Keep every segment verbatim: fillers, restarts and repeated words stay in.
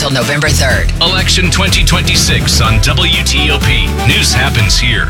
until November third. Election twenty twenty-six on W T O P. News happens here.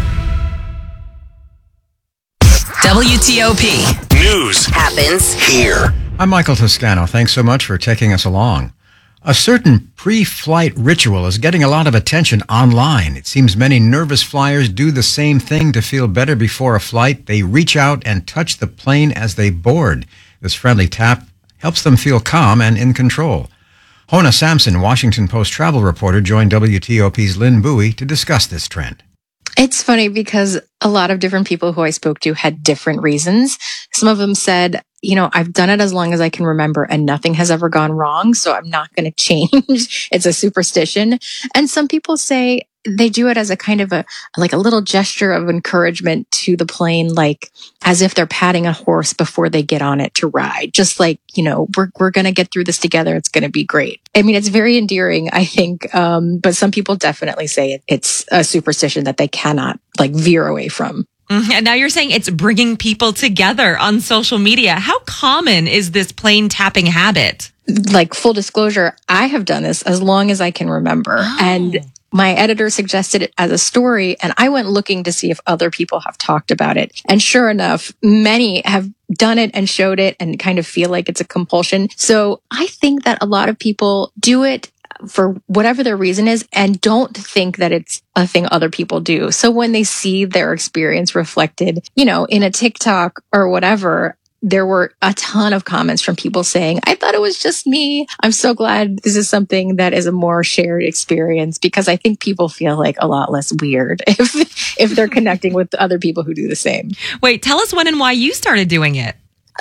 W T O P. News happens here. I'm Michael Toscano. Thanks so much for taking us along. A certain pre-flight ritual is getting a lot of attention online. It seems many nervous flyers do the same thing to feel better before a flight. They reach out and touch the plane as they board. This friendly tap helps them feel calm and in control. Hona Sampson, Washington Post travel reporter, joined W T O P's Lynn Bowie to discuss this trend. It's funny because a lot of different people who I spoke to had different reasons. Some of them said, you know, I've done it as long as I can remember and nothing has ever gone wrong, so I'm not going to change. It's a superstition. And some people say they do it as a kind of a, like a little gesture of encouragement to the plane, like as if they're patting a horse before they get on it to ride. Just like, you know, we're, we're going to get through this together. It's going to be great. I mean, it's very endearing, I think. Um, but some people definitely say it, it's a superstition that they cannot like veer away from. Mm-hmm. And now you're saying it's bringing people together on social media. How common is this plane tapping habit? Like full disclosure, I have done this as long as I can remember. Oh. And my editor suggested it as a story, and I went looking to see if other people have talked about it. And sure enough, many have done it and showed it and kind of feel like it's a compulsion. So I think that a lot of people do it for whatever their reason is and don't think that it's a thing other people do. So when they see their experience reflected, you know, in a TikTok or whatever, there were a ton of comments from people saying, I thought it was just me. I'm so glad this is something that is a more shared experience, because I think people feel like a lot less weird if if they're connecting with other people who do the same. Wait, tell us when and why you started doing it.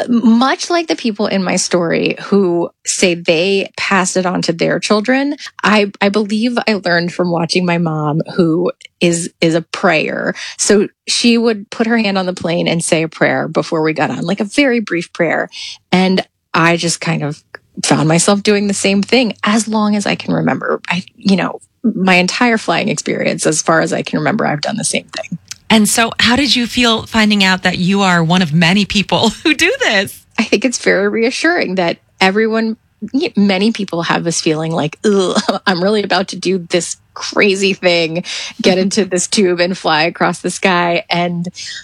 Much like the people in my story who say they passed it on to their children, I, I believe I learned from watching my mom, who is is a prayer. So she would put her hand on the plane and say a prayer before we got on, like a very brief prayer. And I just kind of found myself doing the same thing as long as I can remember. I, you know, my entire flying experience, as far as I can remember, I've done the same thing. And so how did you feel finding out that you are one of many people who do this? I think it's very reassuring that everyone, many people have this feeling like, ugh, I'm really about to do this crazy thing, get into this tube and fly across the sky. And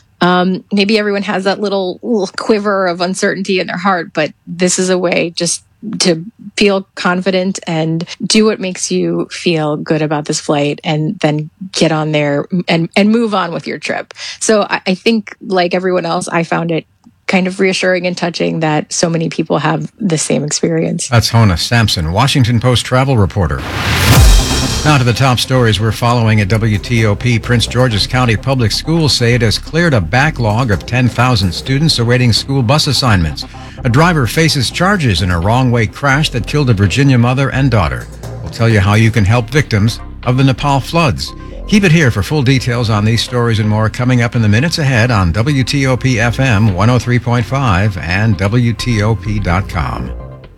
um, maybe everyone has that little, little quiver of uncertainty in their heart, but this is a way just to feel confident and do what makes you feel good about this flight, and then get on there and, and move on with your trip. So I, I think, like everyone else, I found it kind of reassuring and touching that so many people have the same experience. That's Hona Sampson, Washington Post travel reporter. Now to the top stories we're following at W T O P. Prince George's County Public Schools say it has cleared a backlog of ten thousand students awaiting school bus assignments. A driver faces charges in a wrong-way crash that killed a Virginia mother and daughter. We'll tell you how you can help victims of the Nepal floods. Keep it here for full details on these stories and more coming up in the minutes ahead on W T O P F M one oh three point five and W T O P dot com.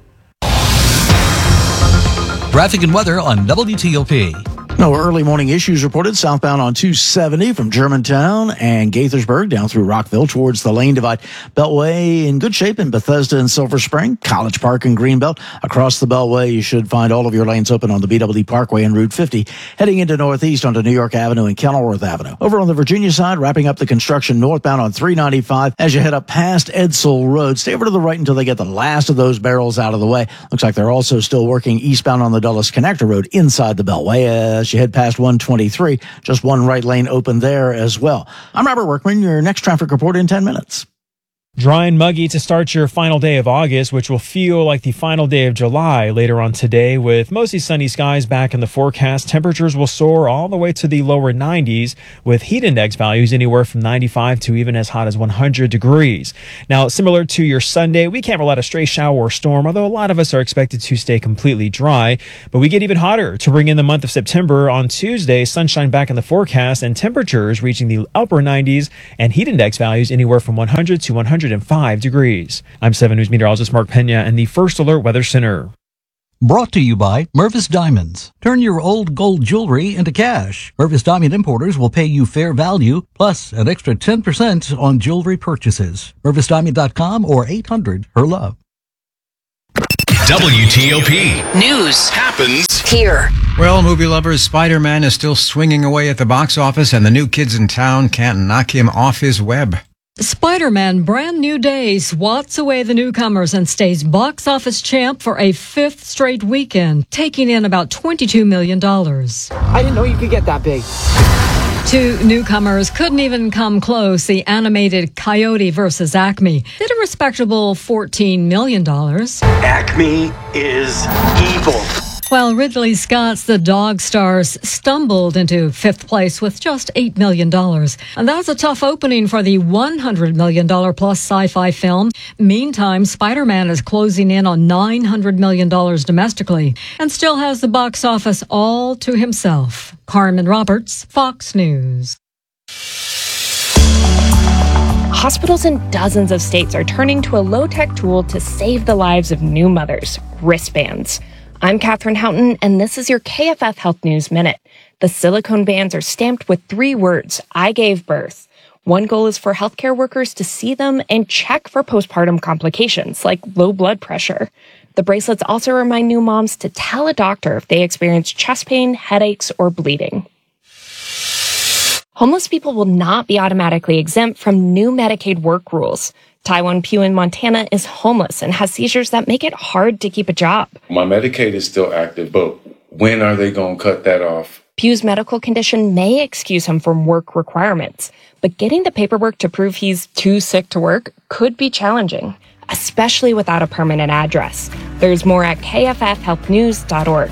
Traffic and weather on W T O P. No early morning issues reported southbound on two seventy from Germantown and Gaithersburg down through Rockville towards the Lane Divide. Beltway in good shape in Bethesda and Silver Spring. College Park and Greenbelt. Across the Beltway, you should find all of your lanes open on the B W D Parkway and Route fifty. Heading into northeast onto New York Avenue and Kenilworth Avenue. Over on the Virginia side, wrapping up the construction northbound on three ninety-five as you head up past Edsall Road. Stay over to the right until they get the last of those barrels out of the way. Looks like they're also still working eastbound on the Dulles Connector Road inside the Beltway as you head past one twenty-three. Just one right lane open there as well. I'm Robert Workman, your next traffic report in ten minutes. Dry and muggy to start your final day of August, which will feel like the final day of July later on today, with mostly sunny skies back in the forecast. Temperatures will soar all the way to the lower nineties, with heat index values anywhere from ninety-five to even as hot as one hundred degrees. Now, similar to your Sunday, we can't rule out a stray shower or storm, although a lot of us are expected to stay completely dry. But we get even hotter to bring in the month of September. On Tuesday, sunshine back in the forecast and temperatures reaching the upper nineties and heat index values anywhere from one hundred to one hundred five degrees. I'm seven News meteorologist Mark Pena in the First Alert Weather Center. Brought to you by Mervis Diamonds. Turn your old gold jewelry into cash. Mervis Diamond Importers will pay you fair value plus an extra ten percent on jewelry purchases. Mervis Diamond dot com or eight hundred her love. W T O P News happens here. Well, movie lovers, Spider-Man is still swinging away at the box office, and the new kids in town can't knock him off his web. Spider-Man Brand New Day swats away the newcomers and stays box office champ for a fifth straight weekend, taking in about twenty-two million dollars. I didn't know you could get that big. Two newcomers couldn't even come close. The animated Coyote versus Acme did a respectable fourteen million dollars. Acme is evil. While Ridley Scott's The Dog Stars stumbled into fifth place with just eight million dollars. And that's a tough opening for the one hundred million dollars plus sci-fi film. Meantime, Spider-Man is closing in on nine hundred million dollars domestically and still has the box office all to himself. Carmen Roberts, Fox News. Hospitals in dozens of states are turning to a low-tech tool to save the lives of new mothers, wristbands. I'm Katherine Houghton, and this is your K F F Health News Minute. The silicone bands are stamped with three words, I gave birth. One goal is for healthcare workers to see them and check for postpartum complications like low blood pressure. The bracelets also remind new moms to tell a doctor if they experience chest pain, headaches, or bleeding. Homeless people will not be automatically exempt from new Medicaid work rules. Taiwan Pugh in Montana is homeless and has seizures that make it hard to keep a job. My Medicaid is still active, but when are they going to cut that off? Pugh's medical condition may excuse him from work requirements, but getting the paperwork to prove he's too sick to work could be challenging, especially without a permanent address. There's more at K F F health news dot org.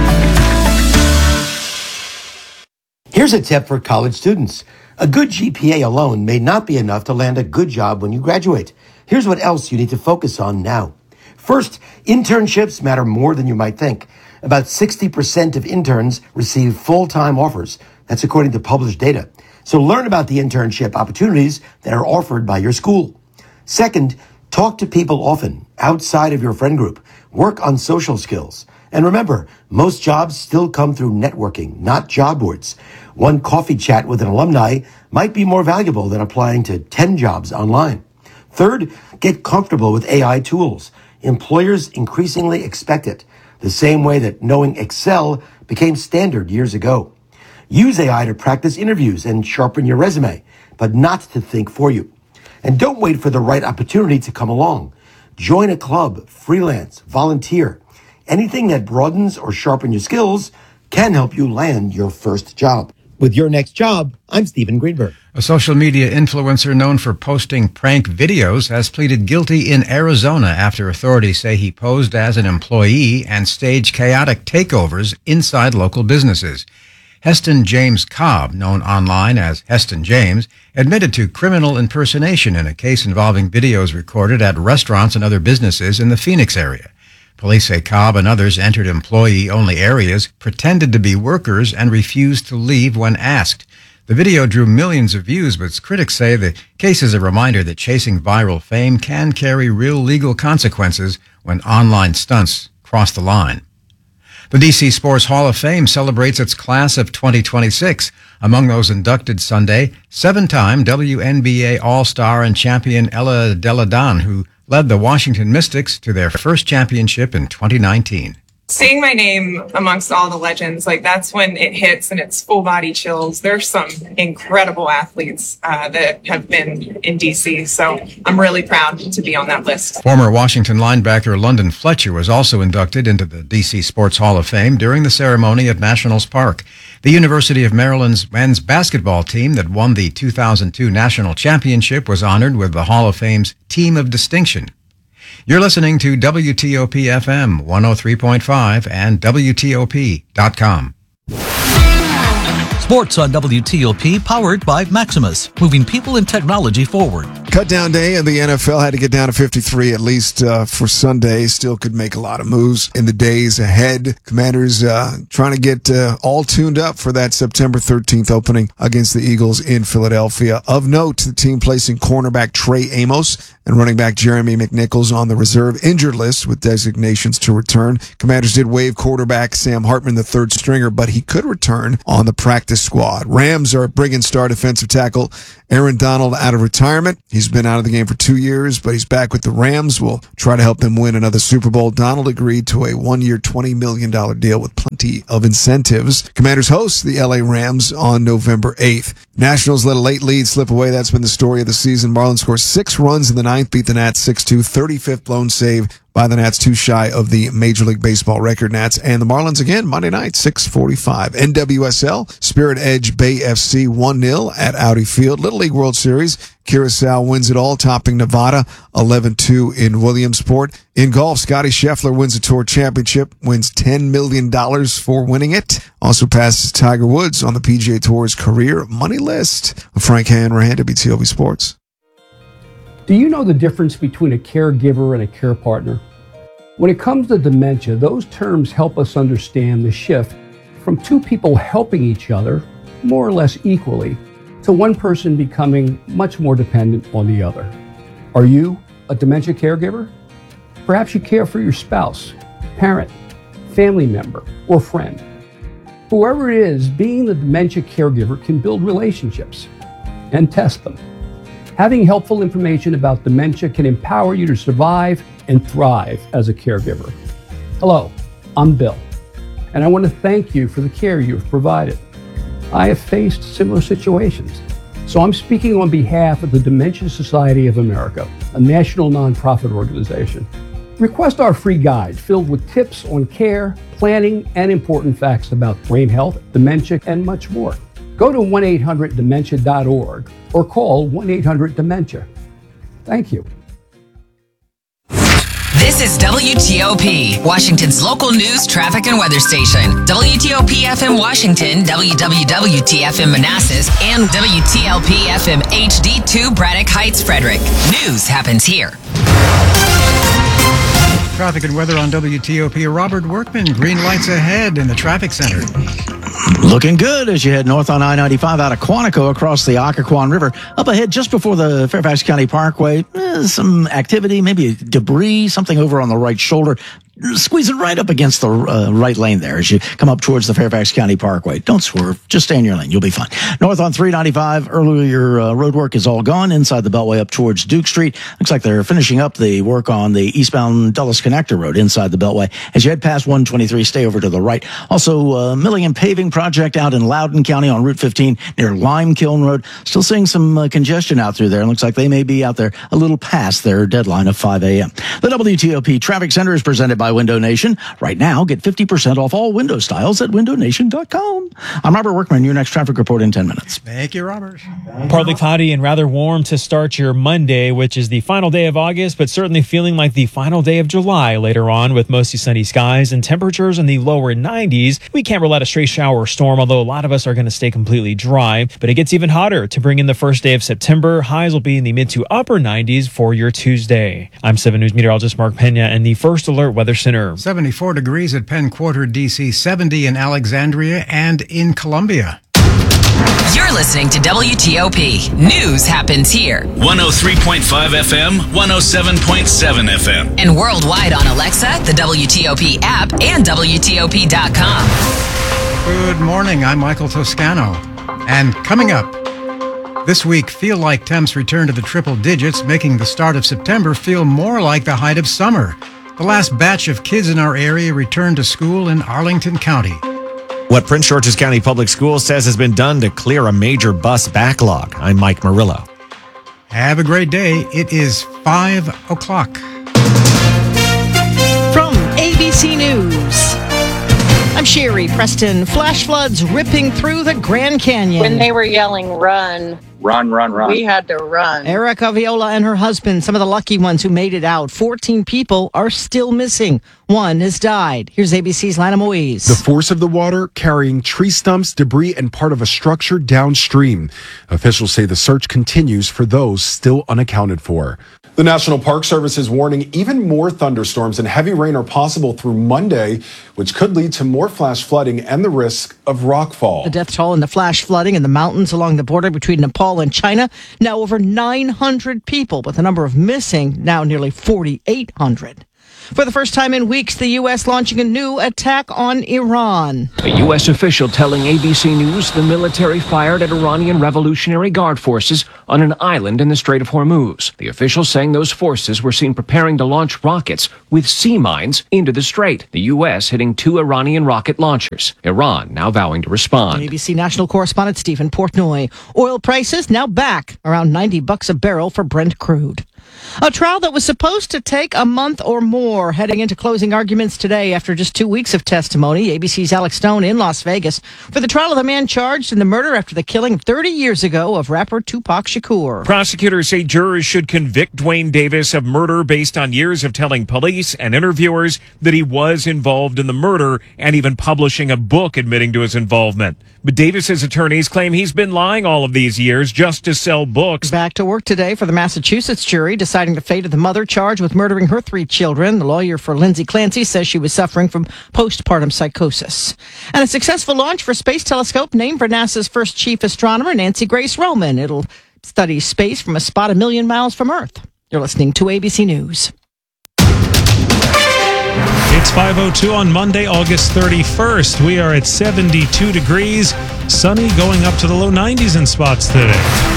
Here's a tip for college students. A good G P A alone may not be enough to land a good job when you graduate. Here's what else you need to focus on now. First, internships matter more than you might think. About sixty percent of interns receive full-time offers. That's according to published data. So learn about the internship opportunities that are offered by your school. Second, talk to people often, outside of your friend group. Work on social skills. And remember, most jobs still come through networking, not job boards. One coffee chat with an alumni might be more valuable than applying to ten jobs online. Third, get comfortable with A I tools. Employers increasingly expect it, the same way that knowing Excel became standard years ago. Use A I to practice interviews and sharpen your resume, but not to think for you. And don't wait for the right opportunity to come along. Join a club, freelance, volunteer. Anything that broadens or sharpens your skills can help you land your first job. With your next job, I'm Stephen Greenberg. A social media influencer known for posting prank videos has pleaded guilty in Arizona after authorities say he posed as an employee and staged chaotic takeovers inside local businesses. Heston James Cobb, known online as Heston James, admitted to criminal impersonation in a case involving videos recorded at restaurants and other businesses in the Phoenix area. Police say Cobb and others entered employee-only areas, pretended to be workers, and refused to leave when asked. The video drew millions of views, but critics say the case is a reminder that chasing viral fame can carry real legal consequences when online stunts cross the line. The D C Sports Hall of Fame celebrates its class of twenty twenty-six. Among those inducted Sunday, seven-time W N B A All-Star and champion Ella Delle Donne, who led the Washington Mystics to their first championship in twenty nineteen. Seeing my name amongst all the legends, like that's when it hits and it's full body chills. There's some incredible athletes uh, that have been in D C, so I'm really proud to be on that list. Former Washington linebacker London Fletcher was also inducted into the D C Sports Hall of Fame during the ceremony at Nationals Park. The University of Maryland's men's basketball team that won the two thousand two national championship was honored with the Hall of Fame's Team of Distinction. You're listening to W T O P F M one oh three point five and W T O P dot com. Sports on W T O P, powered by Maximus, moving people and technology forward. Cut down day in the N F L had to get down to fifty-three at least uh, for Sunday. Still could make a lot of moves in the days ahead. Commanders uh, trying to get uh, all tuned up for that September thirteenth opening against the Eagles in Philadelphia. Of note, the team placing cornerback Trey Amos and running back Jeremy McNichols on the reserve injured list with designations to return. Commanders did waive quarterback Sam Hartman, the third stringer, but he could return on the practice squad. Rams are bringing star defensive tackle Aaron Donald out of retirement. He He's been out of the game for two years, but he's back with the Rams. Will try to help them win another Super Bowl. Donald agreed to a one-year, twenty million dollars deal with plenty of incentives. Commanders host the L A Rams on November eighth. Nationals let a late lead slip away. That's been the story of the season. Marlins scored six runs in the ninth, beat the Nats six two, thirty-fifth blown save by the Nats, too shy of the Major League Baseball record. Nats and the Marlins again Monday night, six forty-five. N W S L, Spirit Edge Bay F C one nil at Audi Field. Little League World Series, Curacao wins it all, topping Nevada eleven two in Williamsport. In golf, Scotty Scheffler wins the Tour Championship, wins ten million dollars for winning it. Also passes Tiger Woods on the P G A Tour's career money list. Frank Hanrahan, W T O P Sports. Do you know the difference between a caregiver and a care partner? When it comes to dementia, those terms help us understand the shift from two people helping each other, more or less equally, to one person becoming much more dependent on the other. Are you a dementia caregiver? Perhaps you care for your spouse, parent, family member, or friend. Whoever it is, being the dementia caregiver can build relationships and test them. Having helpful information about dementia can empower you to survive and thrive as a caregiver. Hello, I'm Bill, and I want to thank you for the care you have provided. I have faced similar situations, so I'm speaking on behalf of the Dementia Society of America, a national nonprofit organization. Request our free guide filled with tips on care, planning, and important facts about brain health, dementia, and much more. Go to one eight hundred dementia dot org or call one eight hundred dementia. Thank you. This is W T O P, Washington's local news, traffic, and weather station. W T O P F M Washington, W W W T F M Manassas, and W T L P F M H D two Braddock Heights, Frederick. News happens here. Traffic and weather on W T O P. Robert Workman, green lights ahead in the traffic center. Looking good as you head north on I ninety-five out of Quantico across the Occoquan River. Up ahead, just before the Fairfax County Parkway, eh, some activity, maybe debris, something over on the right shoulder. Squeeze it right up against the uh, right lane there as you come up towards the Fairfax County Parkway. Don't swerve. Just stay in your lane. You'll be fine. North on three ninety-five, earlier uh, road work is all gone. Inside the Beltway up towards Duke Street. Looks like they're finishing up the work on the eastbound Dulles Connector Road inside the Beltway. As you head past one twenty-three, stay over to the right. Also, uh, milling and paving project out in Loudoun County on Route fifteen near Lime Kiln Road. Still seeing some uh, congestion out through there. It looks like they may be out there a little past their deadline of five a.m. The W T O P Traffic Center is presented by Window Nation. Right now, get fifty percent off all window styles at window nation dot com. I'm Robert Workman. Your next traffic report in ten minutes. Thank you, Robert. Partly cloudy and rather warm to start your Monday, which is the final day of August, but certainly feeling like the final day of July later on with mostly sunny skies and temperatures in the lower nineties. We can't rule out a straight shower or storm, although a lot of us are going to stay completely dry. But it gets even hotter to bring in the first day of September. Highs will be in the mid to upper nineties for your Tuesday. I'm seven News meteorologist Mark Pena and the First Alert Weather Center. seventy-four degrees at Penn Quarter, D C, seventy in Alexandria and in Columbia. You're listening to W T O P. News happens here. one oh three point five F M, one oh seven point seven F M. And worldwide on Alexa, the W T O P app, and W T O P dot com. Good morning. I'm Michael Toscano. And coming up, this week, feel like temps return to the triple digits, making the start of September feel more like the height of summer. The last batch of kids in our area returned to school in Arlington County. What Prince George's County Public Schools says has been done to clear a major bus backlog. I'm Mike Murillo. Have a great day. It is five o'clock. From A B C News, I'm Sherry Preston. Flash floods ripping through the Grand Canyon. When they were yelling, run. Run, run, run. We had to run. Erica Viola and her husband, some of the lucky ones who made it out. fourteen people are still missing. One has died. Here's A B C's Lana Moise. The force of the water carrying tree stumps, debris, and part of a structure downstream. Officials say the search continues for those still unaccounted for. The National Park Service is warning even more thunderstorms and heavy rain are possible through Monday, which could lead to more flash flooding and the risk of rockfall. The death toll in the flash flooding in the mountains along the border between Nepal and China, now over nine hundred people, with the number of missing now nearly forty-eight hundred. For the first time in weeks, the U S launching a new attack on Iran. A U S official telling A B C News the military fired at Iranian Revolutionary Guard forces on an island in the Strait of Hormuz. The official saying those forces were seen preparing to launch rockets with sea mines into the strait. The U S hitting two Iranian rocket launchers. Iran now vowing to respond. A B C national correspondent Stephen Portnoy. Oil prices now back around ninety bucks a barrel for Brent crude. A trial that was supposed to take a month or more heading into closing arguments today after just two weeks of testimony. A B C's Alex Stone in Las Vegas for the trial of the man charged in the murder after the killing thirty years ago of rapper Tupac Shakur. Prosecutors say jurors should convict Dwayne Davis of murder based on years of telling police and interviewers that he was involved in the murder and even publishing a book admitting to his involvement. But Davis's attorneys claim he's been lying all of these years just to sell books. Back to work today for the Massachusetts jury, deciding the fate of the mother charged with murdering her three children. The lawyer for Lindsay Clancy says she was suffering from postpartum psychosis. And a successful launch for Space Telescope named for NASA's first chief astronomer, Nancy Grace Roman. It'll study space from a spot a million miles from Earth. You're listening to A B C News. It's five oh two on Monday, August thirty-first. We are at seventy-two degrees. Sunny going up to the low nineties in spots today.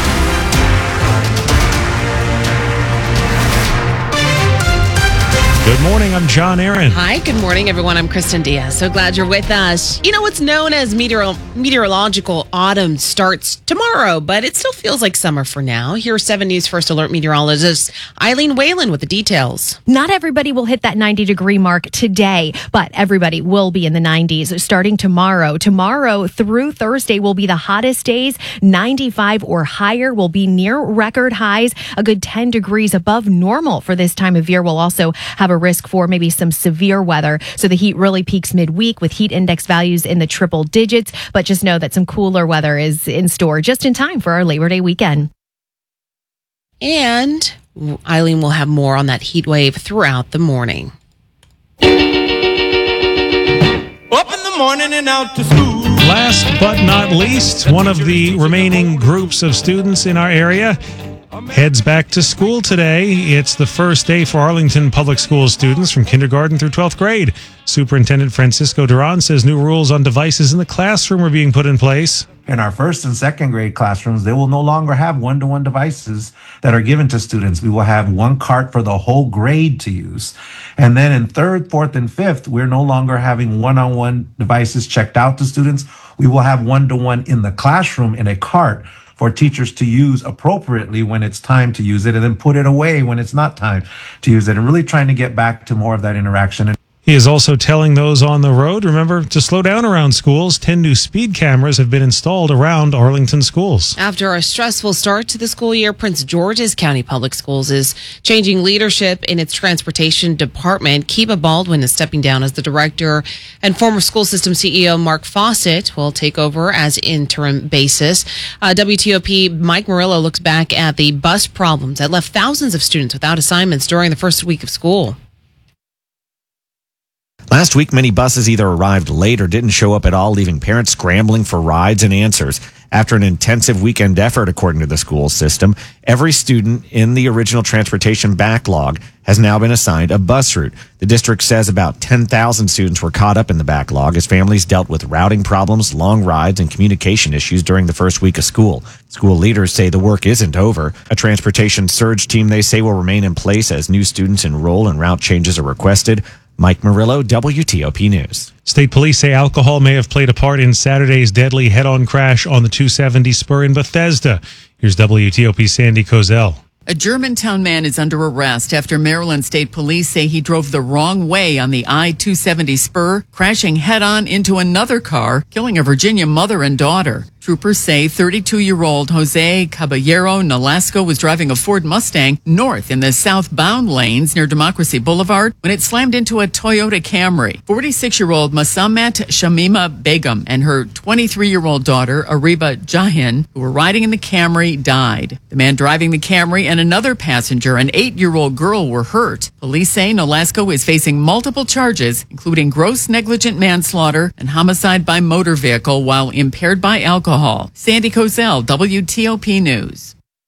Good morning, I'm John Aaron. Hi, good morning, everyone. I'm Kristen Diaz. So glad you're with us. You know, what's known as meteor- meteorological autumn starts tomorrow, but it still feels like summer for now. Here's seven News First Alert meteorologist Eileen Whalen with the details. Not everybody will hit that ninety degree mark today, but everybody will be in the nineties starting tomorrow. Tomorrow through Thursday will be the hottest days. ninety-five or higher will be near record highs, a good ten degrees above normal for this time of year. We'll also have a risk for maybe some severe weather. So the heat really peaks midweek with heat index values in the triple digits. But just know that some cooler weather is in store just in time for our Labor Day weekend. And Eileen will have more on that heat wave throughout the morning. Up in the morning and out to school. Last but not least, one of the remaining groups of students in our area heads back to school today. It's the first day for Arlington Public School students from kindergarten through twelfth grade. Superintendent Francisco Duran says new rules on devices in the classroom are being put in place. In our first and second grade classrooms, they will no longer have one-to-one devices that are given to students. We will have one cart for the whole grade to use. And then in third, fourth, and fifth, we're no longer having one-on-one devices checked out to students. We will have one-to-one in the classroom in a cart for teachers to use appropriately when it's time to use it, and then put it away when it's not time to use it, and really trying to get back to more of that interaction. He is also telling those on the road, remember to slow down around schools. ten new speed cameras have been installed around Arlington schools. After a stressful start to the school year, Prince George's County Public Schools is changing leadership in its transportation department. Kiba Baldwin is stepping down as the director, and former school system C E O Mark Fawcett will take over as interim basis. Uh, W T O P Mike Murillo looks back at the bus problems that left thousands of students without assignments during the first week of school. Last week, many buses either arrived late or didn't show up at all, leaving parents scrambling for rides and answers. After an intensive weekend effort, according to the school system, every student in the original transportation backlog has now been assigned a bus route. The district says about ten thousand students were caught up in the backlog as families dealt with routing problems, long rides, and communication issues during the first week of school. School leaders say the work isn't over. A transportation surge team, they say, will remain in place as new students enroll and route changes are requested. Mike Murillo, W T O P News. State police say alcohol may have played a part in Saturday's deadly head-on crash on the two seventy spur in Bethesda. Here's W T O P's Sandy Kozel. A Germantown man is under arrest after Maryland State Police say he drove the wrong way on the I two seventy spur, crashing head-on into another car, killing a Virginia mother and daughter. Troopers say thirty-two-year-old Jose Caballero Nolasco was driving a Ford Mustang north in the southbound lanes near Democracy Boulevard when it slammed into a Toyota Camry. forty-six-year-old Masamat Shamima Begum and her twenty-three-year-old daughter, Ariba Jahin, who were riding in the Camry, died. The man driving the Camry and another passenger, an eight-year-old girl, were hurt. Police say Nolasco is facing multiple charges, including gross negligent manslaughter and homicide by motor vehicle while impaired by alcohol. Sandy Kozel, W T O P News.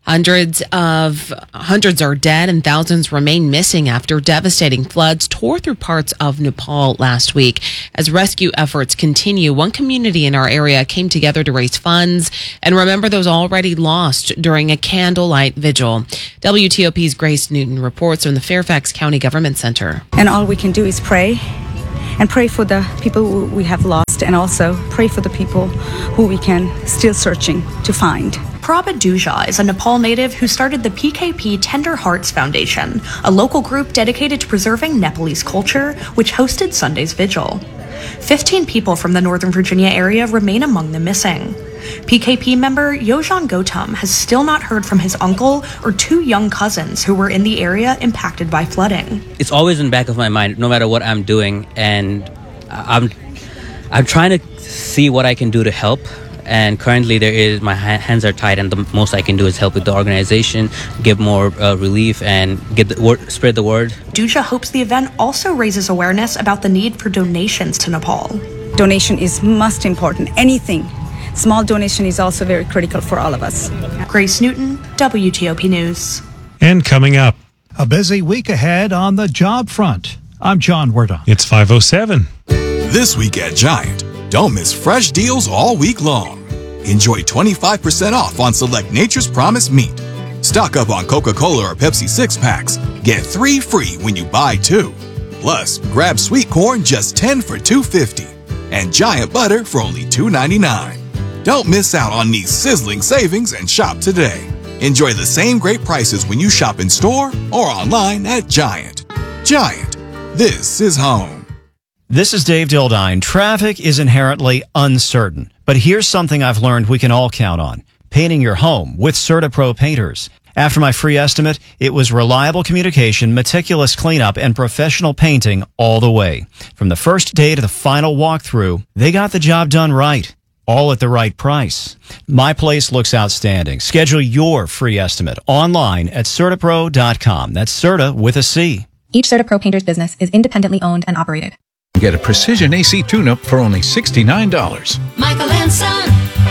Hundreds of hundreds are dead and thousands remain missing after devastating floods tore through parts of Nepal last week. As rescue efforts continue, one community in our area came together to raise funds and remember those already lost during a candlelight vigil. W T O P's Grace Newton reports from the Fairfax County Government Center. And all we can do is pray. And pray for the people who we have lost and also pray for the people who we can still searching to find. Prabha Duja is a Nepal native who started the P K P Tender Hearts Foundation, a local group dedicated to preserving Nepalese culture, which hosted Sunday's vigil. Fifteen people from the Northern Virginia area remain among the missing. P K P member Yojan Gautam has still not heard from his uncle or two young cousins who were in the area impacted by flooding. It's always in the back of my mind, no matter what I'm doing, and I'm I'm trying to see what I can do to help. And currently, there is my hands are tied, and the most I can do is help with the organization, give more uh, relief, and get the word, spread the word. Duja hopes the event also raises awareness about the need for donations to Nepal. Donation is most important. Anything. Small donation is also very critical for all of us. Grace Newton, W T O P News. And coming up, a busy week ahead on the job front. I'm John Werda. It's five oh seven. This week at Giant, don't miss fresh deals all week long. Enjoy twenty-five percent off on select Nature's Promise meat. Stock up on Coca-Cola or Pepsi six-packs. Get three free when you buy two. Plus, grab sweet corn just ten for two fifty. And Giant butter for only two ninety-nine. Don't miss out on these sizzling savings and shop today. Enjoy the same great prices when you shop in store or online at Giant. Giant, this is home. This is Dave Dildine. Traffic is inherently uncertain, but here's something I've learned we can all count on. Painting your home with CertaPro painters. After my free estimate, it was reliable communication, meticulous cleanup, and professional painting all the way. From the first day to the final walkthrough, they got the job done right. All at the right price. My place looks outstanding. Schedule your free estimate online at Certapro dot com. That's Certa with a C. Each CertaPro painter's business is independently owned and operated. Get a precision A C tune-up for only sixty-nine dollars. Michael and Son.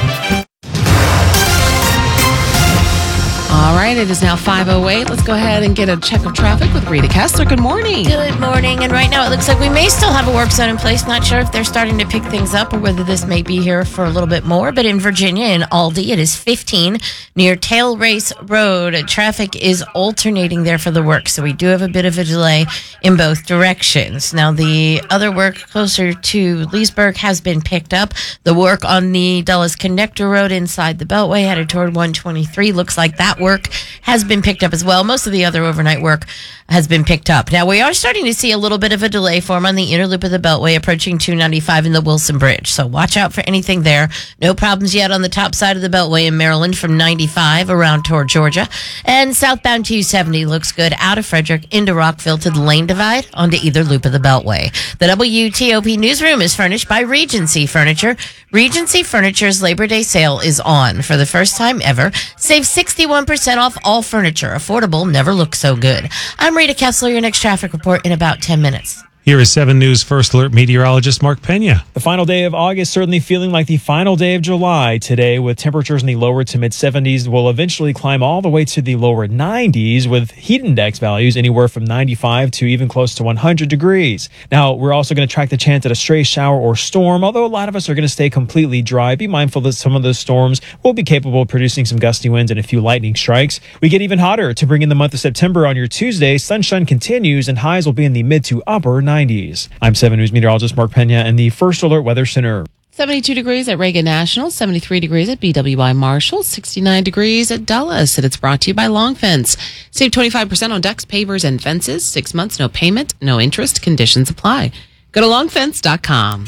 All right, it is now five oh eight. Let's go ahead and get a check of traffic with Rita Kessler. Good morning. Good morning. And right now it looks like we may still have a work zone in place. Not sure if they're starting to pick things up or whether this may be here for a little bit more. But in Virginia, in Aldi, it is fifteen near Tail Race Road. Traffic is alternating there for the work. So we do have a bit of a delay in both directions. Now, the other work closer to Leesburg has been picked up. The work on the Dulles Connector Road inside the Beltway headed toward one twenty-three looks like that work has been picked up as well. Most of the other overnight work has been picked up. Now, we are starting to see a little bit of a delay form on the inner loop of the Beltway approaching two ninety-five in the Wilson Bridge. So watch out for anything there. No problems yet on the top side of the Beltway in Maryland from ninety-five around toward Georgia. And southbound two seventy looks good out of Frederick into Rockville to the lane divide onto either loop of the Beltway. The W T O P newsroom is furnished by Regency Furniture. Regency Furniture's Labor Day sale is on. For the first time ever, save sixty-one percent off all furniture. Affordable never looked so good. I'm Rita Kessler, your next traffic report in about ten minutes. Here is seven News First Alert meteorologist Mark Pena. The final day of August certainly feeling like the final day of July today, with temperatures in the lower to mid seventies will eventually climb all the way to the lower nineties, with heat index values anywhere from ninety-five to even close to one hundred degrees. Now, we're also going to track the chance at a stray shower or storm, although a lot of us are going to stay completely dry. Be mindful that some of those storms will be capable of producing some gusty winds and a few lightning strikes. We get even hotter to bring in the month of September on your Tuesday. Sunshine continues and highs will be in the mid to upper nineties. I'm seven News meteorologist Mark Pena in the First Alert Weather Center. seventy-two degrees at Reagan National, seventy-three degrees at B W I Marshall, sixty-nine degrees at Dulles. And it's brought to you by Long Fence. Save twenty-five percent on decks, pavers, and fences. Six months, no payment, no interest. Conditions apply. Go to long fence dot com.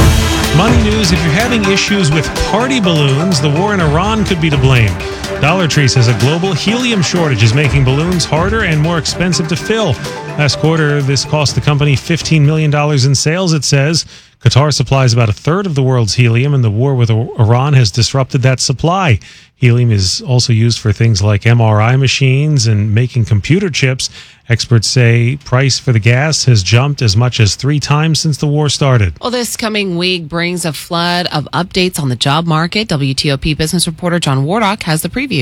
Money news, if you're having issues with party balloons, the war in Iran could be to blame. Dollar Tree says a global helium shortage is making balloons harder and more expensive to fill. Last quarter, this cost the company fifteen million dollars in sales, it says. Qatar supplies about a third of the world's helium, and the war with Iran has disrupted that supply. Helium is also used for things like M R I machines and making computer chips. Experts say price for the gas has jumped as much as three times since the war started. Well, this coming week brings a flood of updates on the job market. W T O P business reporter John Wardock has the preview.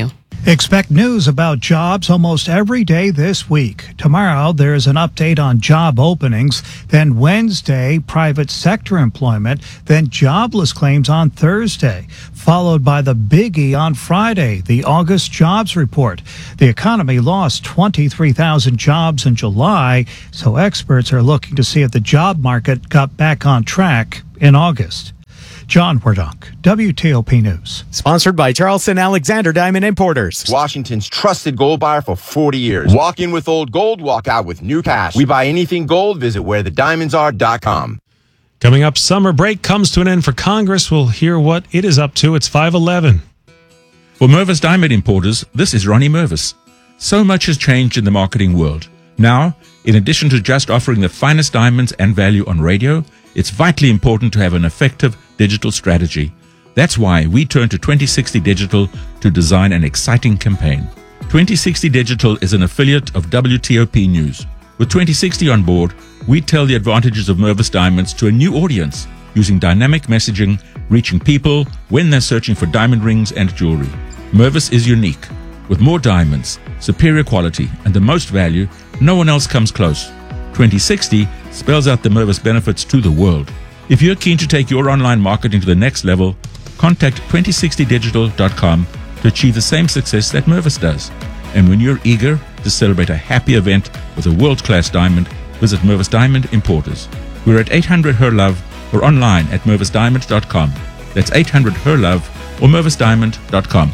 Expect news about jobs almost every day this week. Tomorrow, there's an update on job openings. Then Wednesday, private sector employment. Then jobless claims on Thursday, followed by the biggie on Friday, the August jobs report. The economy lost twenty-three thousand jobs in July, so experts are looking to see if the job market got back on track in August. John Werdonk, W T O P News. Sponsored by Charleston Alexander Diamond Importers. Washington's trusted gold buyer for forty years. Walk in with old gold, walk out with new cash. We buy anything gold. Visit where the diamonds are dot com. Coming up, summer break comes to an end for Congress. We'll hear what it is up to. It's five eleven. For Mervis Diamond Importers, this is Ronnie Mervis. So much has changed in the marketing world. Now, in addition to just offering the finest diamonds and value on radio, it's vitally important to have an effective digital strategy. That's why we turn to twenty sixty Digital to design an exciting campaign. twenty sixty Digital is an affiliate of W T O P News. With twenty sixty on board, we tell the advantages of Mervis Diamonds to a new audience using dynamic messaging, reaching people when they're searching for diamond rings and jewelry. Mervis is unique. With more diamonds, superior quality, and the most value, no one else comes close. twenty sixty spells out the Mervis benefits to the world. If you're keen to take your online marketing to the next level, contact twenty sixty digital dot com to achieve the same success that Mervis does. And when you're eager to celebrate a happy event with a world-class diamond, visit Mervis Diamond Importers. We're at eight hundred Her Love or online at mervis diamond dot com. That's eight hundred Her Love or mervis diamond dot com.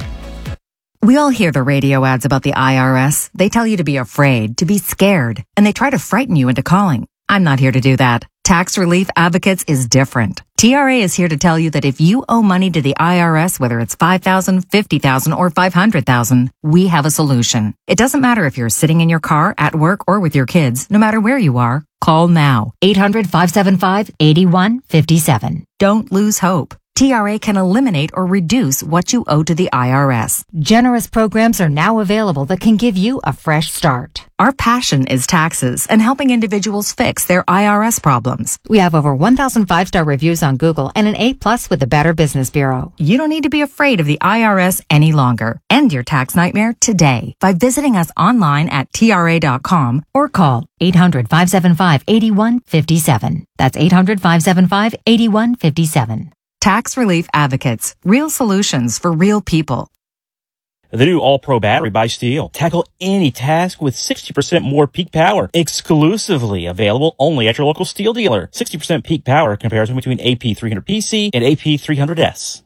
We all hear the radio ads about the I R S. They tell you to be afraid, to be scared, and they try to frighten you into calling. I'm not here to do that. Tax Relief Advocates is different. T R A is here to tell you that if you owe money to the I R S, whether it's five thousand dollars, fifty thousand dollars, or five hundred thousand dollars, we have a solution. It doesn't matter if you're sitting in your car, at work, or with your kids. No matter where you are, call now. eight hundred, five seven five, eight one five seven. Don't lose hope. T R A can eliminate or reduce what you owe to the I R S. Generous programs are now available that can give you a fresh start. Our passion is taxes and helping individuals fix their I R S problems. We have over one thousand five-star reviews on Google and an A plus with the Better Business Bureau. You don't need to be afraid of the I R S any longer. End your tax nightmare today by visiting us online at T R A dot com or call eight hundred, five seven five, eight one five seven. That's eight hundred, five seven five, eight one five seven. Tax Relief Advocates. Real solutions for real people. The new All-Pro battery by Steel. Tackle any task with sixty percent more peak power. Exclusively available only at your local Steel dealer. sixty percent peak power comparison between A P three hundred P C and A P three hundred S.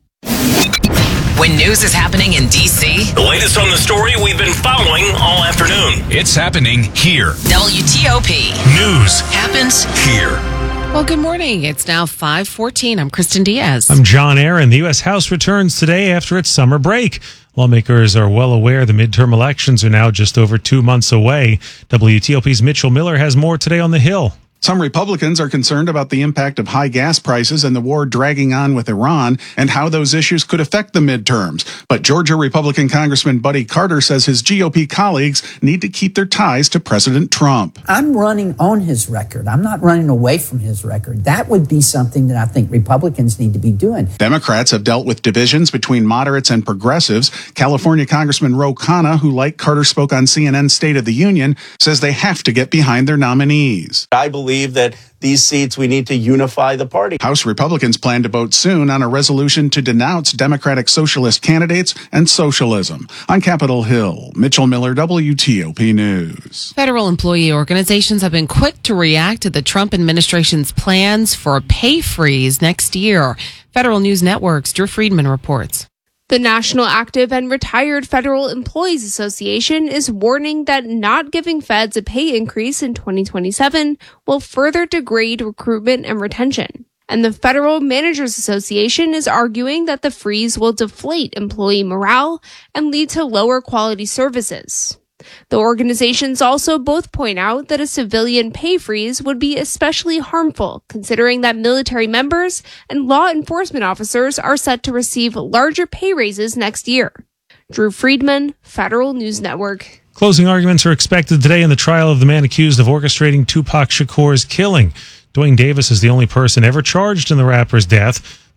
When news is happening in D C, the latest on the story we've been following all afternoon. It's happening here. W T O P. News happens here. Well, good morning. It's now five fourteen. I'm Kristen Diaz. I'm John Aaron. The U S. House returns today after its summer break. Lawmakers are well aware the midterm elections are now just over two months away. W T O P's Mitchell Miller has more today on the Hill. Some Republicans are concerned about the impact of high gas prices and the war dragging on with Iran and how those issues could affect the midterms. But Georgia Republican Congressman Buddy Carter says his G O P colleagues need to keep their ties to President Trump. I'm running on his record. I'm not running away from his record. That would be something that I think Republicans need to be doing. Democrats have dealt with divisions between moderates and progressives. California Congressman Ro Khanna, who like Carter spoke on C N N's State of the Union, says they have to get behind their nominees. I believe that these seats, we need to unify the party. House Republicans plan to vote soon on a resolution to denounce Democratic Socialist candidates and socialism. On Capitol Hill, Mitchell Miller, W T O P News. Federal employee organizations have been quick to react to the Trump administration's plans for a pay freeze next year. Federal News Network's Drew Friedman reports. The National Active and Retired Federal Employees Association is warning that not giving feds a pay increase in twenty twenty-seven will further degrade recruitment and retention. And the Federal Managers Association is arguing that the freeze will deflate employee morale and lead to lower quality services. The organizations also both point out that a civilian pay freeze would be especially harmful, considering that military members and law enforcement officers are set to receive larger pay raises next year. Drew Friedman, Federal News Network. Closing arguments are expected today in the trial of the man accused of orchestrating Tupac Shakur's killing. Dwayne Davis is the only person ever charged in the rapper's death.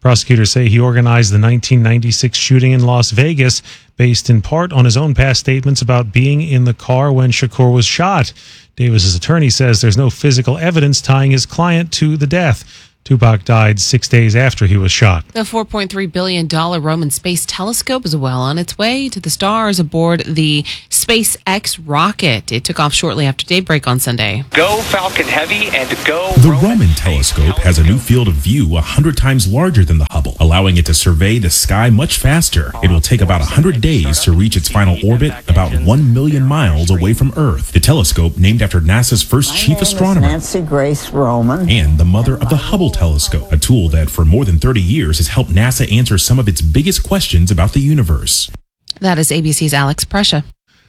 Prosecutors say he organized the nineteen ninety-six shooting in Las Vegas, based in part on his own past statements about being in the car when Shakur was shot. Davis's attorney says there's no physical evidence tying his client to the death. Tupac died six days after he was shot. The four point three billion dollars Roman Space Telescope is well on its way to the stars aboard the SpaceX rocket. It took off shortly after daybreak on Sunday. Go Falcon Heavy and go The Roman telescope has a new field of view one hundred times larger than the Hubble, allowing it to survey the sky much faster. It will take about one hundred days to reach its final orbit, about one million miles away from Earth. The telescope, named after NASA's first chief astronomer, Nancy Grace Roman, and the mother of the Hubble telescope, a tool that for more than thirty years has helped NASA answer some of its biggest questions about the universe. That is A B C's Alex Prescia.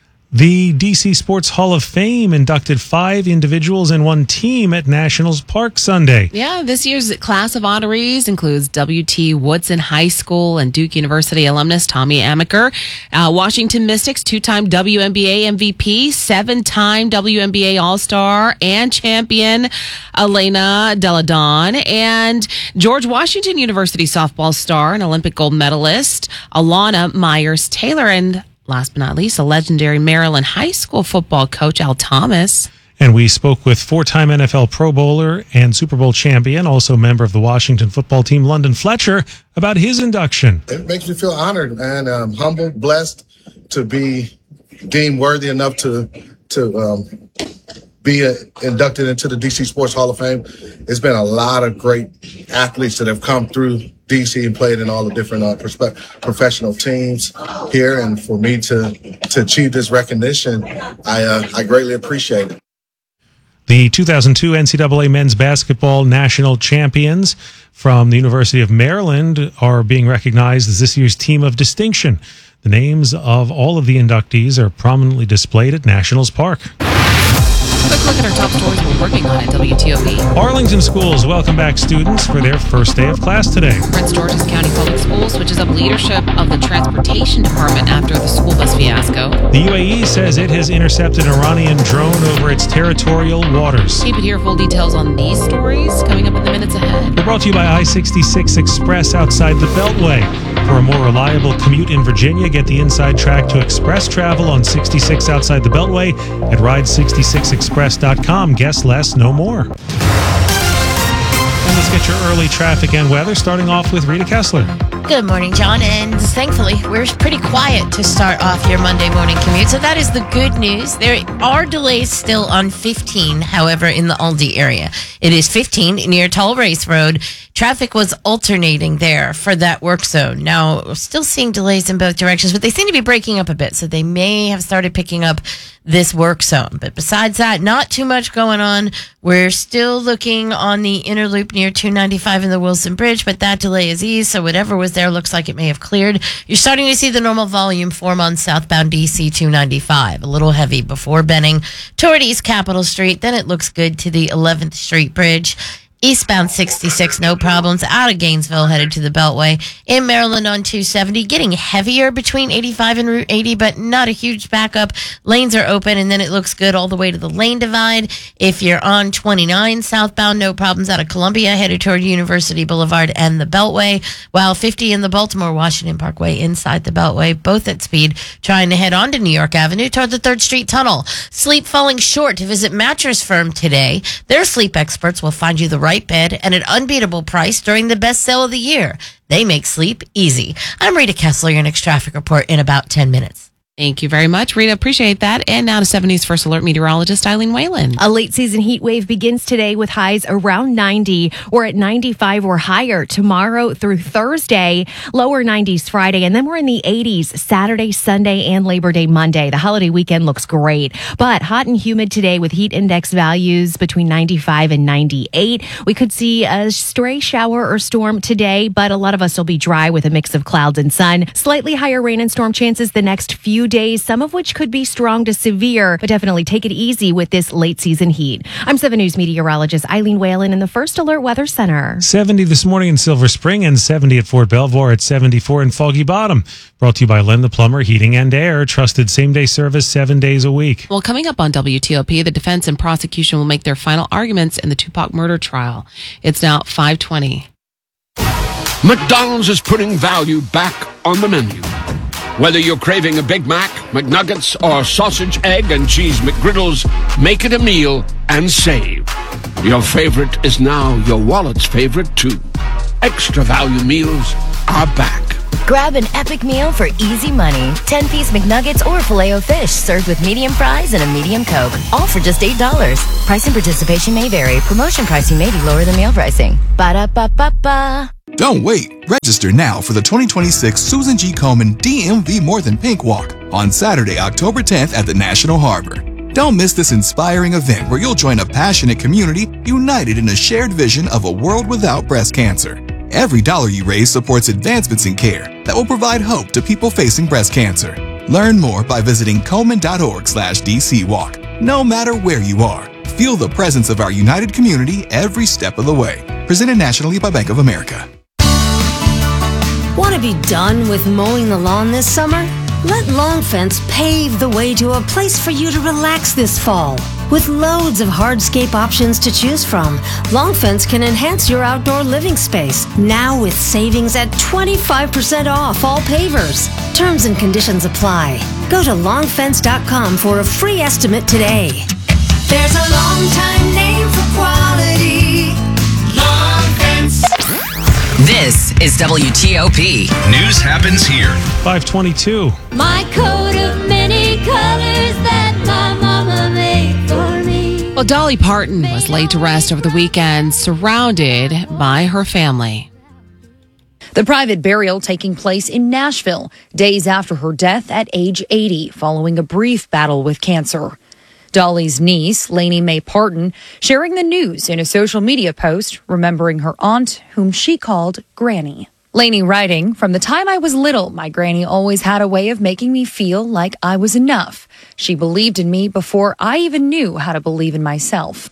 The D C Sports Hall of Fame inducted five individuals and one team at Nationals Park Sunday. Yeah, this year's class of honorees includes W T Woodson High School and Duke University alumnus Tommy Amaker, uh, Washington Mystics two-time W N B A M V P, seven-time W N B A All-Star and champion Elena Deladon, and George Washington University softball star and Olympic gold medalist Alana Myers-Taylor, and last but not least, a legendary Maryland high school football coach, Al Thomas. And we spoke with four-time N F L Pro Bowler and Super Bowl champion, also member of the Washington football team, London Fletcher, about his induction. It makes me feel honored and um, humbled, blessed to be deemed worthy enough to to um, be uh, inducted into the D C Sports Hall of Fame. It's been a lot of great athletes that have come through D C and played in all the different uh, perspe- professional teams here, and for me to to achieve this recognition, I uh, I greatly appreciate it. The two thousand two N C double A men's basketball national champions from the University of Maryland are being recognized as this year's team of distinction. The names of all of the inductees are prominently displayed at Nationals Park. Quick look at our top stories we're working on at W T O P. Arlington schools welcome back students for their first day of class today. Prince George's County Public Schools switches up leadership of the transportation department after the school bus fiasco. The U A E says it has intercepted an Iranian drone over its territorial waters. Keep it here. Full details on these stories coming up in the minutes ahead. We're brought to you by I sixty-six Express outside the Beltway. For a more reliable commute in Virginia, get the inside track to express travel on sixty-six outside the Beltway at ride sixty-six express dot com. Guess less, no more. And let's get your early traffic and weather, starting off with Rita Kessler. Good morning, John, and thankfully we're pretty quiet to start off your Monday morning commute, so that is the good news. There are delays still on fifteen, however, in the Aldi area. It is fifteen near Toll Race Road. Traffic was alternating there for that work zone. Now, we're still seeing delays in both directions, but they seem to be breaking up a bit, so they may have started picking up this work zone. But besides that, not too much going on. We're still looking on the inner loop near two ninety-five in the Wilson Bridge, but that delay is eased, so whatever was there looks like it may have cleared. You're starting to see the normal volume form on southbound D C two ninety-five, a little heavy before Benning toward East Capitol Street. Then it looks good to the eleventh Street Bridge. Eastbound sixty-six, no problems. Out of Gainesville, headed to the Beltway. In Maryland on two seventy, getting heavier between eighty-five and Route eighty, but not a huge backup. Lanes are open, and then it looks good all the way to the lane divide. If you're on twenty-nine southbound, no problems out of Columbia, headed toward University Boulevard and the Beltway. While fifty in the Baltimore-Washington Parkway inside the Beltway, both at speed, trying to head on to New York Avenue toward the third Street Tunnel. Sleep falling short to visit Mattress Firm today. Their sleep experts will find you the right bed at an unbeatable price during the best sale of the year. They make sleep easy. I'm Rita Kessler, your next traffic report in about ten minutes. Thank you very much, Rita. Appreciate that. And now to seven News First Alert meteorologist Eileen Whalen. A late season heat wave begins today with highs around ninety or at ninety-five or higher tomorrow through Thursday. Lower nineties Friday, and then we're in the eighties Saturday, Sunday, and Labor Day Monday. The holiday weekend looks great, but hot and humid today with heat index values between ninety-five and ninety-eight. We could see a stray shower or storm today, but a lot of us will be dry with a mix of clouds and sun. Slightly higher rain and storm chances the next few days, some of which could be strong to severe, but definitely take it easy with this late season heat. I'm seven News meteorologist Eileen Whalen in the First Alert Weather Center. seventy this morning in Silver Spring and seventy at Fort Belvoir at seventy-four in Foggy Bottom. Brought to you by Len the Plumber Heating and Air. Trusted same-day service seven days a week. Well, coming up on W T O P, the defense and prosecution will make their final arguments in the Tupac murder trial. It's now five twenty. McDonald's is putting value back on the menu. Whether you're craving a Big Mac, McNuggets, or sausage, egg, and cheese McGriddles, make it a meal and save. Your favorite is now your wallet's favorite, too. Extra value meals are back. Grab an epic meal for easy money. ten-piece McNuggets or Filet-O-Fish served with medium fries and a medium Coke. All for just eight dollars. Price and participation may vary. Promotion pricing may be lower than meal pricing. Ba-da-ba-ba-ba. Don't wait. Register now for the twenty twenty-six Susan G. Komen D M V More Than Pink Walk on Saturday, October tenth at the National Harbor. Don't miss this inspiring event where you'll join a passionate community united in a shared vision of a world without breast cancer. Every dollar you raise supports advancements in care that will provide hope to people facing breast cancer. Learn more by visiting Komen.org slash DC Walk. No matter where you are, feel the presence of our united community every step of the way. Presented nationally by Bank of America. Want to be done with mowing the lawn this summer? Let Long Fence pave the way to a place for you to relax this fall. With loads of hardscape options to choose from, Long Fence can enhance your outdoor living space. Now with savings at twenty-five percent off all pavers. Terms and conditions apply. Go to long fence dot com for a free estimate today. There's a long time name for quality. Long Fence. This is W T O P. News happens here. five twenty-two. My coat of many colors that my mama made for me. Well, Dolly Parton was laid to rest over the weekend, surrounded by her family. The private burial taking place in Nashville, days after her death at age eighty, following a brief battle with cancer. Dolly's niece, Lainey Mae Parton, sharing the news in a social media post, remembering her aunt, whom she called Granny. Lainey writing, "From the time I was little, my granny always had a way of making me feel like I was enough. She believed in me before I even knew how to believe in myself."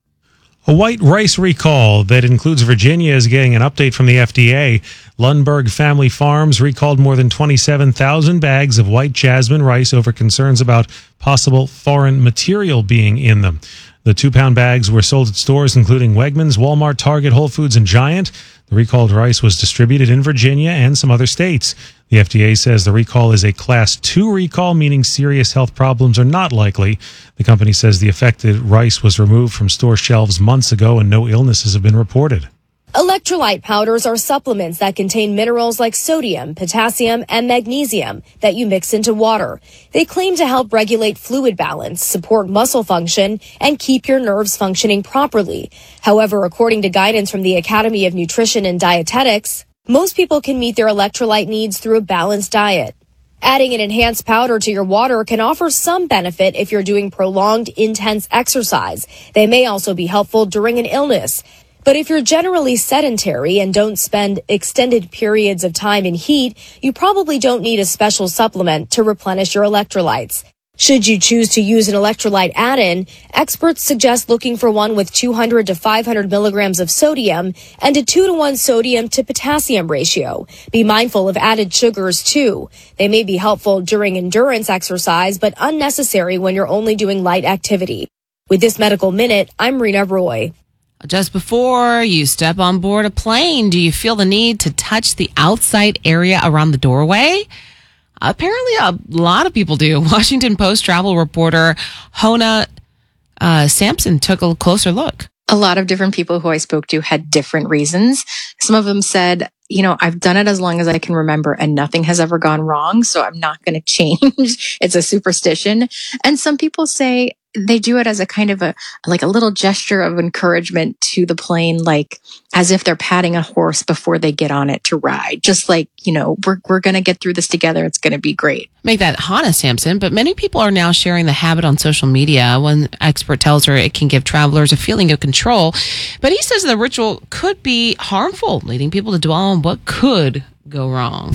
A white rice recall that includes Virginia is getting an update from the F D A. Lundberg Family Farms recalled more than twenty-seven thousand bags of white jasmine rice over concerns about possible foreign material being in them. The two-pound bags were sold at stores including Wegmans, Walmart, Target, Whole Foods, and Giant. The recalled rice was distributed in Virginia and some other states. The F D A says the recall is a Class two recall, meaning serious health problems are not likely. The company says the affected rice was removed from store shelves months ago and no illnesses have been reported. Electrolyte powders are supplements that contain minerals like sodium, potassium, and magnesium that you mix into water. They claim to help regulate fluid balance, support muscle function, and keep your nerves functioning properly. However, according to guidance from the Academy of Nutrition and Dietetics, most people can meet their electrolyte needs through a balanced diet. Adding an enhanced powder to your water can offer some benefit if you're doing prolonged, intense exercise. They may also be helpful during an illness. But if you're generally sedentary and don't spend extended periods of time in heat, you probably don't need a special supplement to replenish your electrolytes. Should you choose to use an electrolyte add-in, experts suggest looking for one with two hundred to five hundred milligrams of sodium and a two to one sodium to potassium ratio. Be mindful of added sugars too. They may be helpful during endurance exercise, but unnecessary when you're only doing light activity. With this Medical Minute, I'm Rena Roy. Just before you step on board a plane, do you feel the need to touch the outside area around the doorway? Apparently, a lot of people do. Washington Post travel reporter Hona uh, Sampson took a closer look. A lot of different people who I spoke to had different reasons. Some of them said, you know, I've done it as long as I can remember and nothing has ever gone wrong, so I'm not going to change. It's a superstition. And some people say they do it as a kind of a, like a little gesture of encouragement to the plane, like as if they're patting a horse before they get on it to ride. Just like, you know, we're, we're going to get through this together. It's going to be great. Make that Hannah Sampson, but many people are now sharing the habit on social media. One expert tells her it can give travelers a feeling of control, but he says the ritual could be harmful, leading people to dwell on what could go wrong.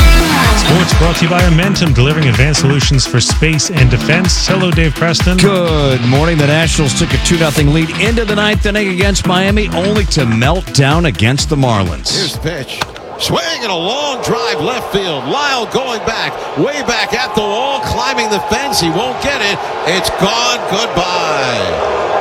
Sports brought to you by Amentum, delivering advanced solutions for space and defense. Hello, Dave Preston. Good morning. The Nationals took a two nothing lead into the ninth inning against Miami, only to melt down against the Marlins. Here's the pitch. Swing and a long drive left field. Lyle going back, way back at the wall, climbing the fence. He won't get it. It's gone. Goodbye.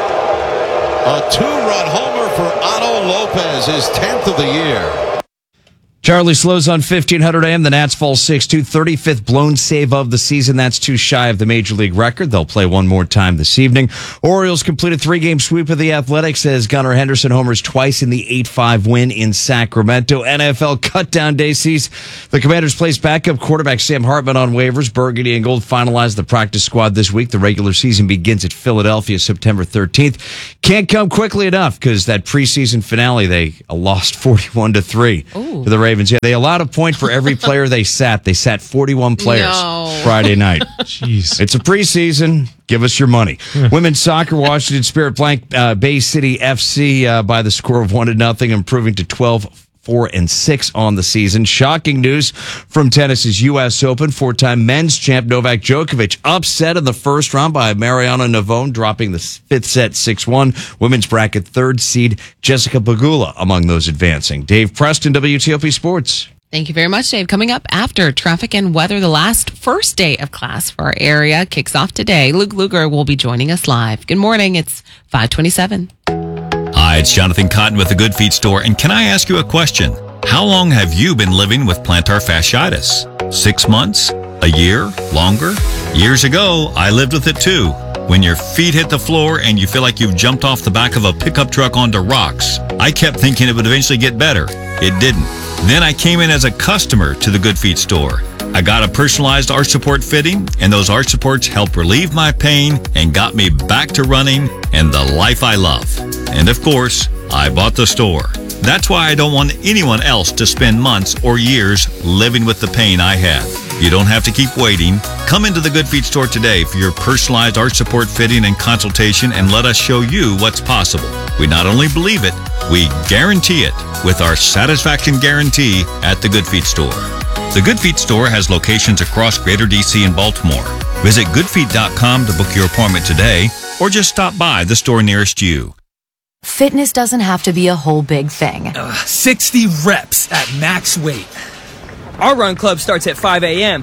A two-run homer for Otto Lopez, his tenth of the year. Charlie slows on fifteen hundred A M. The Nats fall six two, thirty-fifth blown save of the season. That's too shy of the Major League record. They'll play one more time this evening. Orioles complete a three-game sweep of the Athletics as Gunnar Henderson homers twice in the eight five win in Sacramento. N F L cut-down day sees the Commanders placed backup quarterback Sam Hartman on waivers. Burgundy and Gold finalized the practice squad this week. The regular season begins at Philadelphia September thirteenth. Can't come quickly enough because that preseason finale, they lost forty-one to three to the Ravens. Yeah, they allowed a point for every player they sat. They sat forty-one players No. Friday night. Jeez. It's a preseason. Give us your money. Women's soccer, Washington Spirit blank uh, Bay City F C uh, by the score of one to nothing, improving to twelve four and six on the season. Shocking news from tennis's U S Open. Four-time men's champ Novak Djokovic upset in the first round by Mariana Navone, dropping the fifth set six one. Women's bracket third seed Jessica Pegula among those advancing. Dave Preston, W T O P Sports. Thank you very much, Dave. Coming up after traffic and weather, the last first day of class for our area kicks off today. Luke Luger will be joining us live. Good morning. It's five twenty-seven. Hi, it's Jonathan Cotton with the Good Feet Store, and can I ask you a question? How long have you been living with plantar fasciitis? Six months? A year? Longer? Years ago, I lived with it too. When your feet hit the floor and you feel like you've jumped off the back of a pickup truck onto rocks, I kept thinking it would eventually get better. It didn't. Then I came in as a customer to the Good Feet Store. I got a personalized arch support fitting, and those arch supports helped relieve my pain and got me back to running and the life I love. And of course, I bought the store. That's why I don't want anyone else to spend months or years living with the pain I had. You don't have to keep waiting. Come into the Good Feet Store today for your personalized arch support fitting and consultation, and let us show you what's possible. We not only believe it, we guarantee it with our satisfaction guarantee at the Good Feet Store. The Good Feet Store has locations across Greater D C and Baltimore. Visit good feet dot com to book your appointment today, or just stop by the store nearest you. Fitness doesn't have to be a whole big thing. Uh, sixty reps at max weight. Our run club starts at five a.m.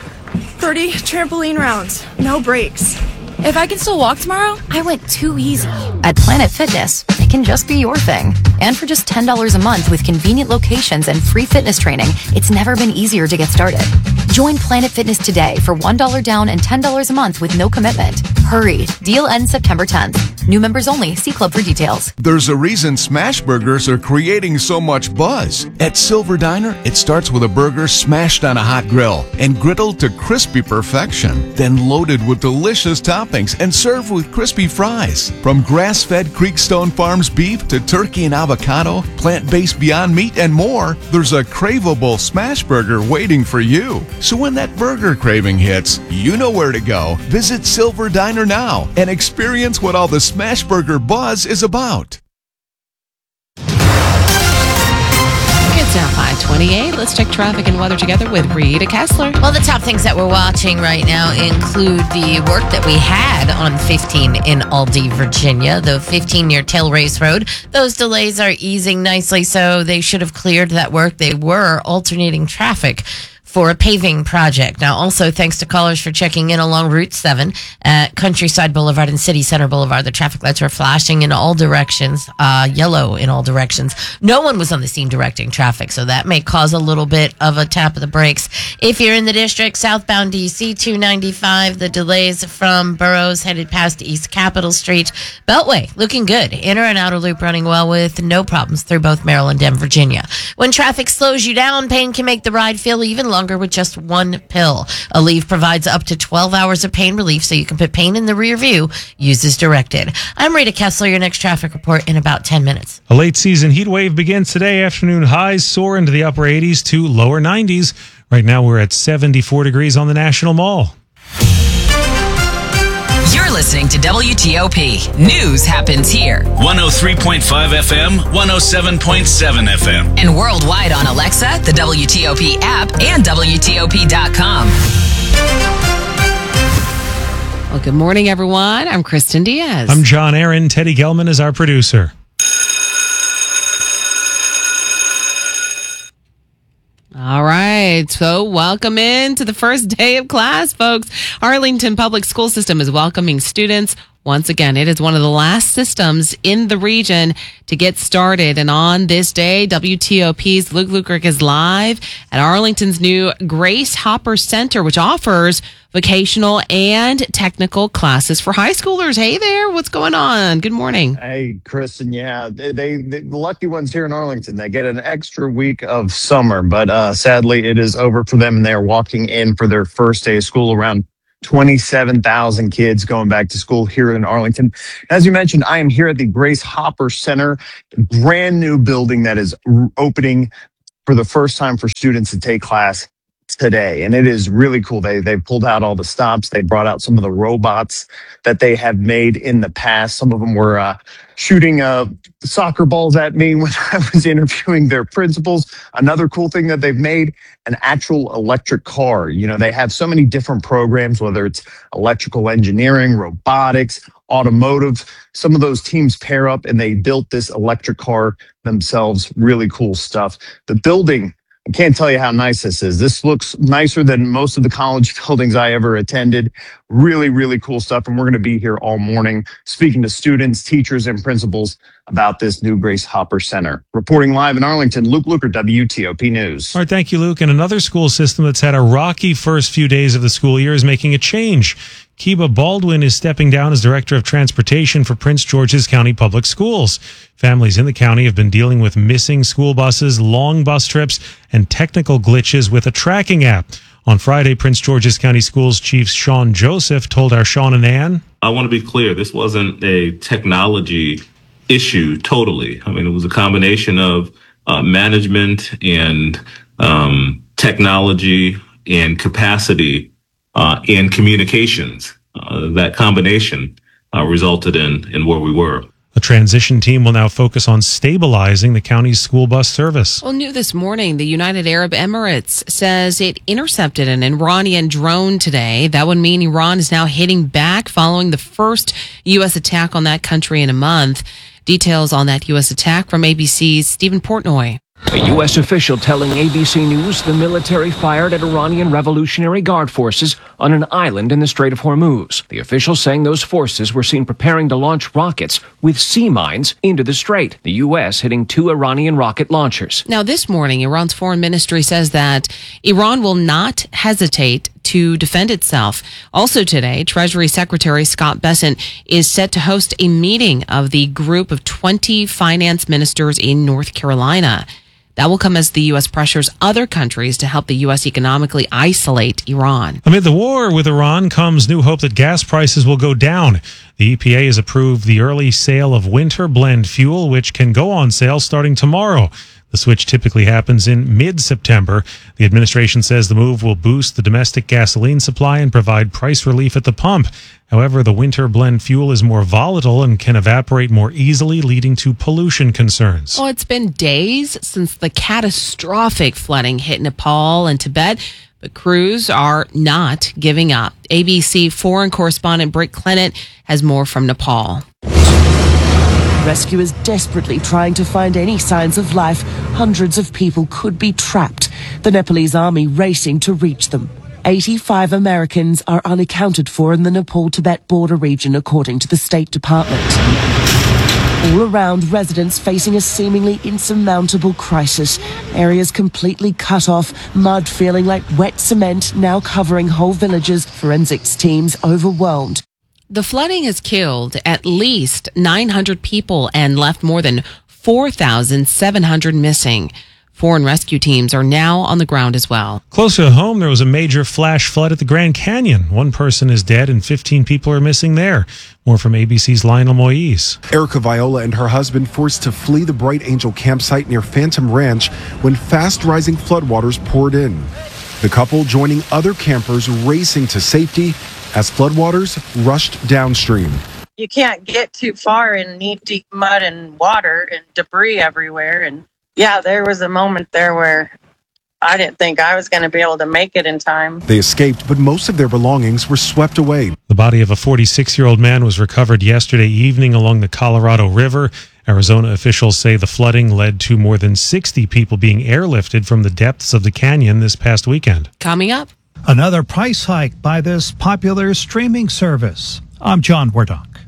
thirty trampoline rounds, no breaks. If I can still walk tomorrow, I went too easy. At Planet Fitness, it can just be your thing. And for just ten dollars a month with convenient locations and free fitness training, it's never been easier to get started. Join Planet Fitness today for one dollar down and ten dollars a month with no commitment. Hurry. Deal ends September tenth. New members only. See club for details. There's a reason smash burgers are creating so much buzz. At Silver Diner, it starts with a burger smashed on a hot grill and griddled to crispy perfection, then loaded with delicious toppings and served with crispy fries. From grass-fed Creekstone Farms beef to turkey and avocado, plant-based Beyond Meat, and more, there's a craveable smash burger waiting for you. So when that burger craving hits, you know where to go. Visit Silver Diner now and experience what all the smash burger buzz is about. It's now five twenty-eight. Let's check traffic and weather together with Rita Kessler. Well, the top things that we're watching right now include the work that we had on fifteen in Aldie, Virginia, the fifteen near Tail Race Road. Those delays are easing nicely, so they should have cleared that work. They were alternating traffic for a paving project. Now, also, thanks to callers for checking in along Route seven at Countryside Boulevard and City Center Boulevard. The traffic lights were flashing in all directions, uh, yellow in all directions. No one was on the scene directing traffic, so that may cause a little bit of a tap of the brakes. If you're in the district, southbound D C two ninety-five, the delays from Burroughs headed past East Capitol Street. Beltway, looking good. Inner and outer loop running well with no problems through both Maryland and Virginia. When traffic slows you down, pain can make the ride feel even longer with just one pill. Aleve provides up to twelve hours of pain relief, so you can put pain in the rear view. Use as directed. I'm Rita Kessler. Your next traffic report in about ten minutes. A late season heat wave begins today. Afternoon highs soar into the upper eighties to lower nineties. Right now we're at seventy-four degrees on the National Mall. You're listening to W T O P. News happens here. one oh three point five F M, one oh seven point seven F M. And worldwide on Alexa, the W T O P app, and W T O P dot com. Well, good morning, everyone. I'm Kristen Diaz. I'm John Aaron. Teddy Gelman is our producer. All right. So welcome in to the first day of class, folks. Arlington Public School System is welcoming students Once again, it is one of the last systems in the region to get started. And on this day, W T O P's Luke Lukert is live at Arlington's new Grace Hopper Center, which offers vocational and technical classes for high schoolers. Hey there, what's going on? Good morning. Hey, Kristen. Yeah, they, they, they the lucky ones here in Arlington, they get an extra week of summer, but uh, sadly it is over for them, and they're walking in for their first day of school. Around twenty-seven thousand kids going back to school here in Arlington. As you mentioned, I am here at the Grace Hopper Center, brand new building that is r- opening for the first time for students to take class today. And it is really cool. They they pulled out all the stops. They brought out some of the robots that they have made in the past. Some of them were uh, shooting uh, soccer balls at me when I was interviewing their principals. Another cool thing that they've made, an actual electric car. You know, they have so many different programs, whether it's electrical engineering, robotics, automotive. Some of those teams pair up and they built this electric car themselves. Really cool stuff. The building, I can't tell you how nice this is. This looks nicer than most of the college buildings I ever attended. Really, really cool stuff. And we're going to be here all morning speaking to students, teachers, and principals about this new Grace Hopper Center. Reporting live in Arlington, Luke Lukert, W T O P News. All right, thank you, Luke. And another school system that's had a rocky first few days of the school year is making a change. Kiba Baldwin is stepping down as Director of Transportation for Prince George's County Public Schools. Families in the county have been dealing with missing school buses, long bus trips, and technical glitches with a tracking app. On Friday, Prince George's County Schools Chief Sean Joseph told our Sean and Ann, I want to be clear, this wasn't a technology issue totally. I mean, it was a combination of uh, management and um, technology and capacity Uh, and communications. Uh, that combination uh, resulted in, in where we were. A transition team will now focus on stabilizing the county's school bus service. Well, new this morning, the United Arab Emirates says it intercepted an Iranian drone today. That would mean Iran is now hitting back following the first U S attack on that country in a month. Details on that U S attack from A B C's Stephen Portnoy. A U S official telling A B C News the military fired at Iranian Revolutionary Guard forces on an island in the Strait of Hormuz. The official saying those forces were seen preparing to launch rockets with sea mines into the strait. The U S hitting two Iranian rocket launchers. Now, this morning, Iran's foreign ministry says that Iran will not hesitate to defend itself. Also today, Treasury Secretary Scott Bessent is set to host a meeting of the group of twenty finance ministers in North Carolina. That will come as the U S pressures other countries to help the U S economically isolate Iran. Amid the war with Iran comes new hope that gas prices will go down. The E P A has approved the early sale of winter blend fuel, which can go on sale starting tomorrow. The switch typically happens in mid-September. The administration says the move will boost the domestic gasoline supply and provide price relief at the pump. However, the winter blend fuel is more volatile and can evaporate more easily, leading to pollution concerns. Well, it's been days since the catastrophic flooding hit Nepal and Tibet, but crews are not giving up. A B C foreign correspondent Britt Clennett has more from Nepal. Rescuers desperately trying to find any signs of life. Hundreds of people could be trapped. The Nepalese army racing to reach them. eighty-five Americans are unaccounted for in the Nepal-Tibet border region, according to the State Department. All around, residents facing a seemingly insurmountable crisis. Areas completely cut off, mud feeling like wet cement now covering whole villages. Forensics teams overwhelmed. The flooding has killed at least nine hundred people and left more than four thousand seven hundred missing. Foreign rescue teams are now on the ground as well. Closer to home, there was a major flash flood at the Grand Canyon. One person is dead and fifteen people are missing there. More from A B C's Lionel Moise. Erica Viola and her husband forced to flee the Bright Angel campsite near Phantom Ranch when fast-rising floodwaters poured in. The couple joining other campers racing to safety as floodwaters rushed downstream. You can't get too far in knee-deep mud and water and debris everywhere. And yeah, there was a moment there where I didn't think I was going to be able to make it in time. They escaped, but most of their belongings were swept away. The body of a forty-six-year-old man was recovered yesterday evening along the Colorado River. Arizona officials say the flooding led to more than sixty people being airlifted from the depths of the canyon this past weekend. Coming up, another price hike by this popular streaming service. I'm John Wardock.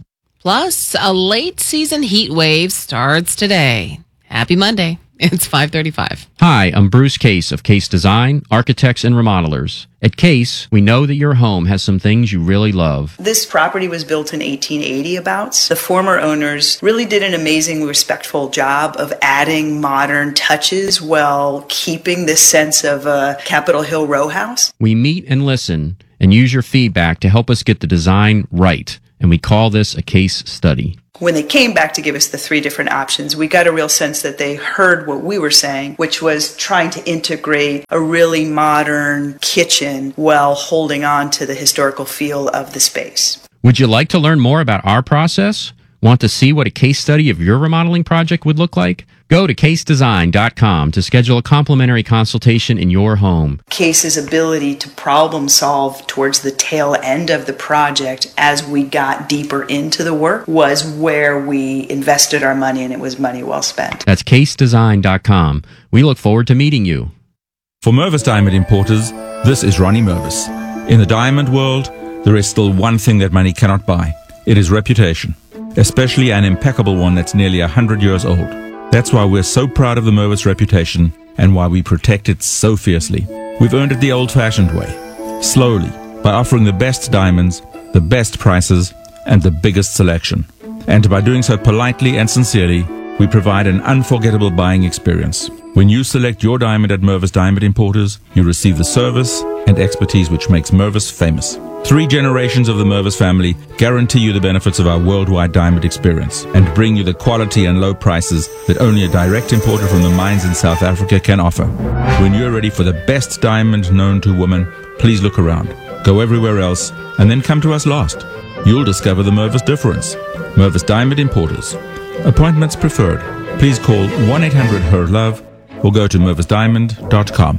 Plus, a late season heat wave starts today. Happy Monday. It's five thirty-five. Hi, I'm Bruce Case of Case Design, Architects and Remodelers. At Case, we know that your home has some things you really love. This property was built in eighteen eighty abouts. The former owners really did an amazing, respectful job of adding modern touches while keeping this sense of a Capitol Hill row house. We meet and listen and use your feedback to help us get the design right, and we call this a case study. When they came back to give us the three different options, we got a real sense that they heard what we were saying, which was trying to integrate a really modern kitchen while holding on to the historical feel of the space. Would you like to learn more about our process? Want to see what a case study of your remodeling project would look like? Go to case design dot com to schedule a complimentary consultation in your home. Case's ability to problem solve towards the tail end of the project as we got deeper into the work was where we invested our money, and it was money well spent. That's case design dot com. We look forward to meeting you. For Mervis Diamond Importers, this is Ronnie Mervis. In the diamond world, there is still one thing that money cannot buy. It is reputation, especially an impeccable one that's nearly one hundred years old. That's why we're so proud of the Mervis reputation and why we protect it so fiercely. We've earned it the old-fashioned way, slowly, by offering the best diamonds, the best prices, and the biggest selection. And by doing so politely and sincerely, we provide an unforgettable buying experience. When you select your diamond at Mervis Diamond Importers, you receive the service and expertise which makes Mervis famous. Three generations of the Mervis family guarantee you the benefits of our worldwide diamond experience and bring you the quality and low prices that only a direct importer from the mines in South Africa can offer. When you're ready for the best diamond known to women, please look around. Go everywhere else and then come to us last. You'll discover the Mervis difference. Mervis Diamond Importers. Appointments preferred. Please call one eight hundred H E R LOVE or go to mervis diamond dot com.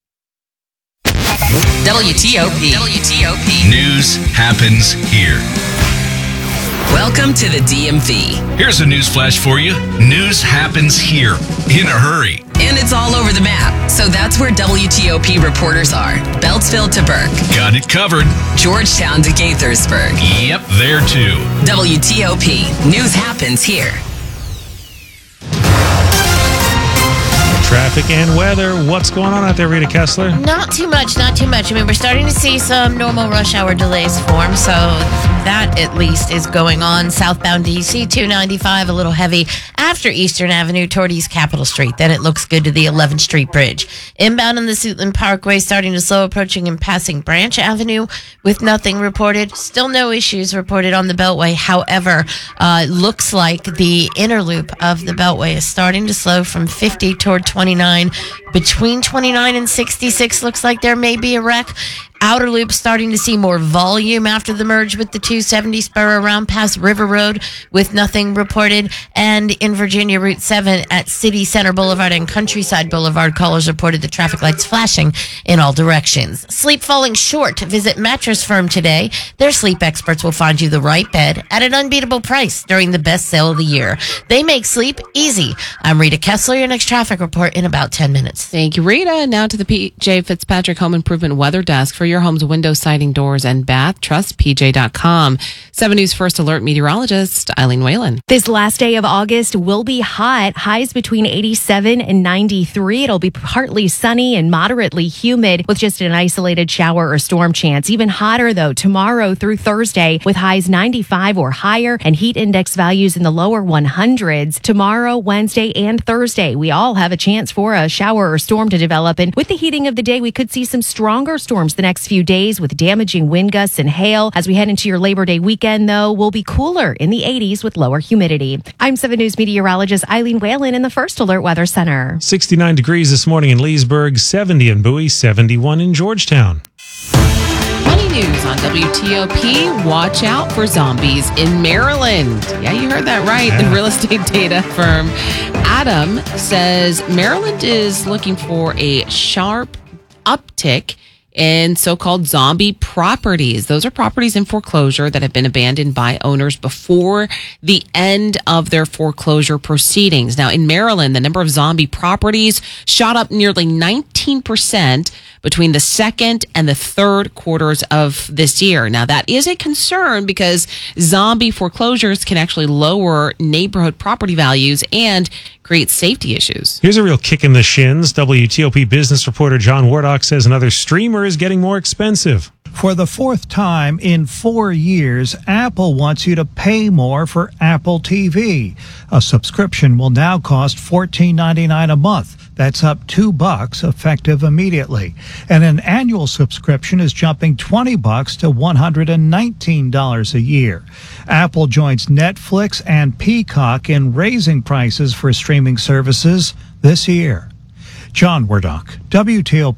W T O P. W T O P. News happens here. Welcome to the D M V. Here's a news flash for you. News happens here in a hurry. And it's all over the map. So that's where W T O P reporters are. Beltsville to Burke. Got it covered. Georgetown to Gaithersburg. Yep, there too. W T O P. News happens here. Traffic and weather. What's going on out there, Rita Kessler? Not too much, not too much. I mean, we're starting to see some normal rush hour delays form, so that at least is going on. Southbound D C two ninety-five, a little heavy after Eastern Avenue toward East Capitol Street. Then it looks good to the eleventh Street Bridge. Inbound on the Suitland Parkway, starting to slow, approaching and passing Branch Avenue with nothing reported. Still no issues reported on the Beltway. However, uh, looks like the inner loop of the Beltway is starting to slow from fifty toward twenty-nine. Between twenty-nine and sixty-six, looks like there may be a wreck. Outer loop starting to see more volume after the merge with the two seventy spur around past River Road with nothing reported. And in Virginia, Route seven at City Center Boulevard and Countryside Boulevard, callers reported the traffic lights flashing in all directions. Sleep falling short. Visit Mattress Firm today. Their sleep experts will find you the right bed at an unbeatable price during the best sale of the year. They make sleep easy. I'm Rita Kessler. Your next traffic report in about ten minutes. Thank you, Rita. Now to the P J Fitzpatrick Home Improvement Weather Desk for your home's window, siding, doors, and bath. Trust P J dot com. seven News First Alert meteorologist Eileen Whalen. This last day of August will be hot. Highs between eighty-seven and ninety-three. It'll be partly sunny and moderately humid with just an isolated shower or storm chance. Even hotter, though, tomorrow through Thursday with highs ninety-five or higher and heat index values in the lower hundreds. Tomorrow, Wednesday, and Thursday, we all have a chance for a shower or storm to develop. And with the heating of the day, we could see some stronger storms the next few days with damaging wind gusts and hail. As we head into your Labor Day weekend, though, we'll be cooler in the eighties with lower humidity. I'm seven News meteorologist Eileen Whalen in the First Alert Weather Center. sixty-nine degrees this morning in Leesburg, seventy in Bowie, seventy-one in Georgetown. Money news on W T O P. Watch out for zombies in Maryland. Yeah, you heard that right. Yeah. The real estate data firm Adam says Maryland is looking for a sharp uptick in so-called zombie properties. Those are properties in foreclosure that have been abandoned by owners before the end of their foreclosure proceedings. Now, in Maryland, the number of zombie properties shot up nearly nineteen fifteen percent between the second and the third quarters of this year. Now, that is a concern because zombie foreclosures can actually lower neighborhood property values and create safety issues. Here's a real kick in the shins. W T O P business reporter John Wardock says another streamer is getting more expensive. For the fourth time in four years, Apple wants you to pay more for Apple T V. A subscription will now cost fourteen ninety-nine a month. That's up two bucks effective immediately. And an annual subscription is jumping twenty bucks to one hundred nineteen dollars a year. Apple joins Netflix and Peacock in raising prices for streaming services this year. John Wardock, W T O P.